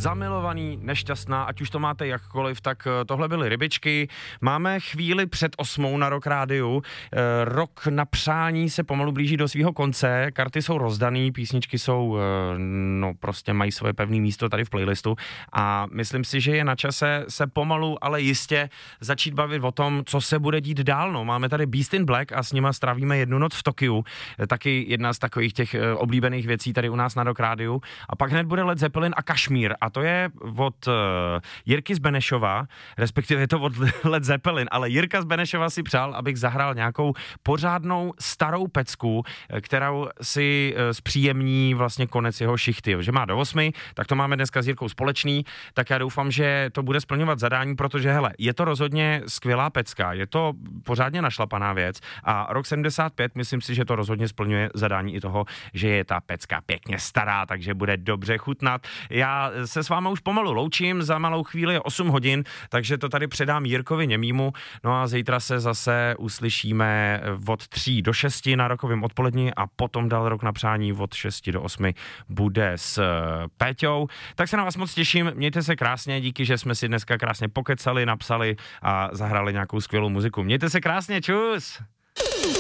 Zamilovaný, nešťastná, ať už to máte jakkoliv, tak tohle byly Rybičky. Máme chvíli před 8 na Rock Rádiu. Rok na přání se pomalu blíží do svého konce. Karty jsou rozdaný, písničky jsou, prostě mají svoje pevné místo tady v playlistu a myslím si, že je na čase se pomalu, ale jistě začít bavit o tom, co se bude dít dál. No, máme tady Beast in Black a s nima strávíme jednu noc v Tokiu. Taky jedna z takových těch oblíbených věcí tady u nás na Rock Rádiu. A pak hned bude Led Zeppelin a Kašmír. A to je od Jirky z Benešova, respektive je to od Led Zeppelin, ale Jirka z Benešova si přál, abych zahrál nějakou pořádnou starou pecku, kterou si zpříjemní vlastně konec jeho šichty. Že má do 8, tak to máme dneska s Jirkou společný, tak já doufám, že to bude splňovat zadání, protože hele, je to rozhodně skvělá pecka, je to pořádně našlapaná věc a rok 75, myslím si, že to rozhodně splňuje zadání i toho, že je ta pecka pěkně stará, takže bude dobře chutnat. Já se s váma už pomalu loučím, za malou chvíli je 8 hodin, takže to tady předám Jirkovi Němýmu, no a zítra se zase uslyšíme od 3 do 6 na Rockovém odpolední a potom dál Rok na přání od 6 do 8 bude s Péťou. Tak se na vás moc těším, mějte se krásně, díky, že jsme si dneska krásně pokecali, napsali a zahrali nějakou skvělou muziku. Mějte se krásně, čus!